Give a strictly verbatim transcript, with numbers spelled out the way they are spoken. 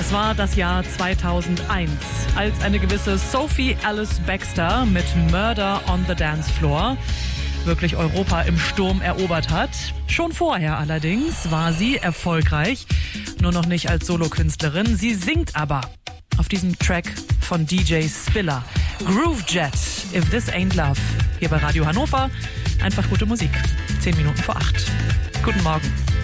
Es war das Jahr zweitausendeins, als eine gewisse Sophie Alice Baxter mit Murder on the Dance Floor wirklich Europa im Sturm erobert hat. Schon vorher allerdings war sie erfolgreich, nur noch nicht als Solokünstlerin. Sie singt aber auf diesem Track von D J Spiller. Groove Jet, If This Ain't Love. Hier bei Radio Hannover. Einfach gute Musik. Zehn Minuten vor acht. Guten Morgen.